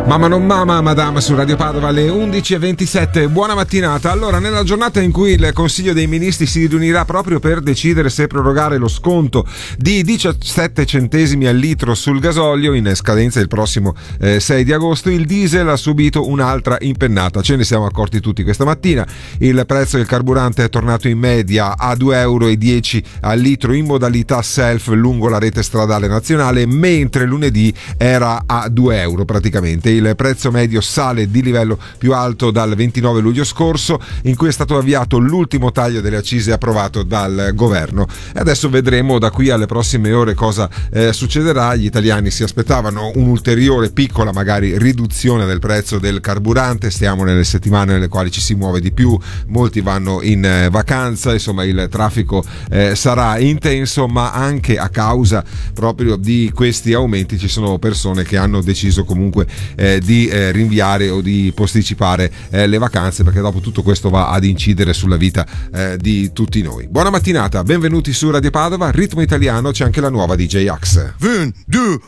Mamma non mama, madame, su Radio Padova alle 11:27. Buona mattinata. Allora, nella giornata in cui il Consiglio dei Ministri si riunirà proprio per decidere se prorogare lo sconto di 17 centesimi al litro sul gasolio in scadenza il prossimo 6 di agosto, il diesel ha subito un'altra impennata. Ce ne siamo accorti tutti questa mattina. Il prezzo del carburante è tornato in media a 2,10 euro al litro in modalità self lungo la rete stradale nazionale, mentre lunedì era a 2 euro praticamente. Il prezzo medio sale di livello più alto dal 29 luglio scorso, in cui è stato avviato l'ultimo taglio delle accise approvato dal governo. E adesso vedremo da qui alle prossime ore cosa succederà. Gli italiani si aspettavano un'ulteriore piccola magari riduzione del prezzo del carburante. Stiamo nelle settimane nelle quali ci si muove di più, molti vanno in vacanza, insomma il traffico sarà intenso, ma anche a causa proprio di questi aumenti ci sono persone che hanno deciso comunque di rinviare o di posticipare le vacanze, perché dopo tutto questo va ad incidere sulla vita di tutti noi. Buona mattinata, benvenuti su Radio Padova, ritmo italiano, c'è anche la nuova DJ Axe. 1, 2,